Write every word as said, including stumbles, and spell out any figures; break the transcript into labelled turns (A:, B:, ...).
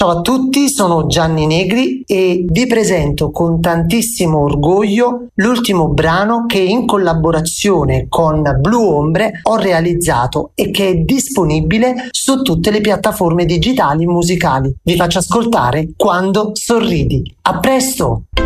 A: Ciao a tutti, sono Gianni Negri e vi presento con tantissimo orgoglio l'ultimo brano che in collaborazione con Blue Ombre ho realizzato e che è disponibile su tutte le piattaforme digitali musicali. Vi faccio ascoltare Quando sorridi. A presto!